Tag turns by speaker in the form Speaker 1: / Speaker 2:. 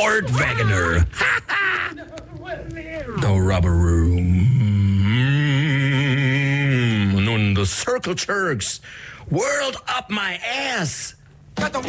Speaker 1: Art Wagoner. The Rubber Room. Nun, The Circle Jerks. World Up My Ass.